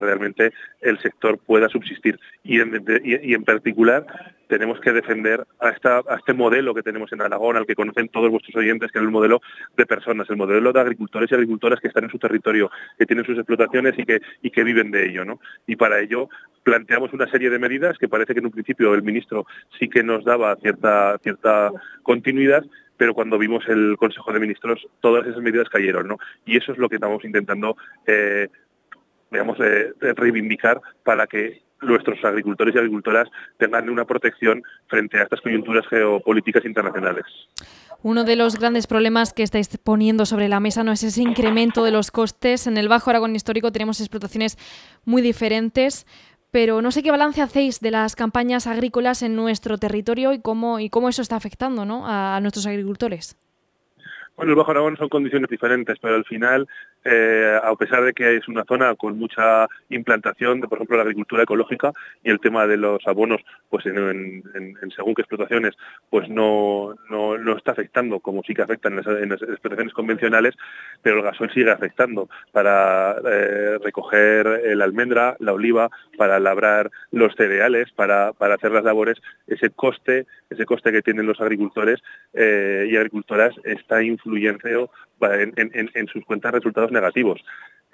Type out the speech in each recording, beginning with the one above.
realmente el sector pueda subsistir. Y en particular tenemos que defender a este modelo que tenemos en Aragón, al que conocen todos vuestros oyentes, que es el modelo de personas, el modelo de agricultores y agricultoras que están en su territorio, que tienen sus explotaciones y que viven de ello, ¿no? Y para ello planteamos una serie de medidas que parece que en un principio el ministro sí que nos daba cierta continuidad, pero cuando vimos el Consejo de Ministros todas esas medidas cayeron, ¿no? Y eso es lo que estamos intentando reivindicar para que nuestros agricultores y agricultoras tengan una protección frente a estas coyunturas geopolíticas internacionales. Uno de los grandes problemas que estáis poniendo sobre la mesa no es ese incremento de los costes. En el Bajo Aragón histórico tenemos explotaciones muy diferentes, pero no sé qué balance hacéis de las campañas agrícolas en nuestro territorio y cómo eso está afectando, ¿no?, a nuestros agricultores. Bueno, el Bajo Aragón son condiciones diferentes, pero al final, a pesar de que es una zona con mucha implantación de, por ejemplo, la agricultura ecológica y el tema de los abonos, pues en según qué explotaciones, pues no está afectando, como sí que afectan en las explotaciones convencionales, pero el gasoil sigue afectando para recoger el almendra, la oliva, para labrar los cereales, para hacer las labores. Ese coste que tienen los agricultores y agricultoras está influyendo en sus cuentas resultados negativos.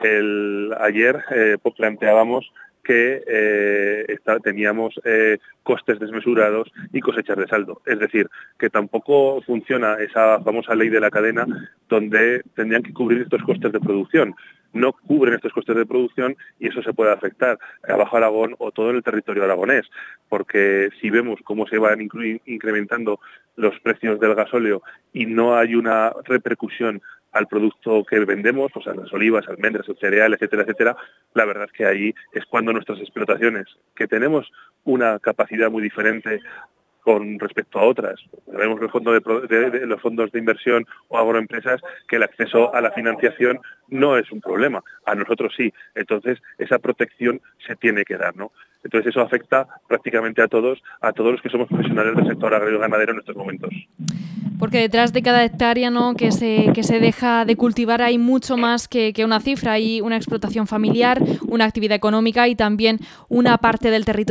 Ayer planteábamos que teníamos costes desmesurados y cosechas de saldo. Es decir, que tampoco funciona esa famosa ley de la cadena donde tendrían que cubrir estos costes de producción. No cubren estos costes de producción y eso se puede afectar a Bajo Aragón o todo el territorio aragonés, porque si vemos cómo se van incrementando los precios del gasóleo y no hay una repercusión al producto que vendemos, o sea, las olivas, almendras, el cereal, etcétera, etcétera, la verdad es que ahí es cuando nuestras explotaciones, que tenemos una capacidad muy diferente con respecto a otras. Vemos los fondos de inversión o agroempresas que el acceso a la financiación no es un problema. A nosotros sí. Entonces, esa protección se tiene que dar, ¿no? Entonces, eso afecta prácticamente a todos los que somos profesionales del sector agrario ganadero en estos momentos. Porque detrás de cada hectárea, ¿no?, que se deja de cultivar hay mucho más que una cifra. Hay una explotación familiar, una actividad económica y también una parte del territorio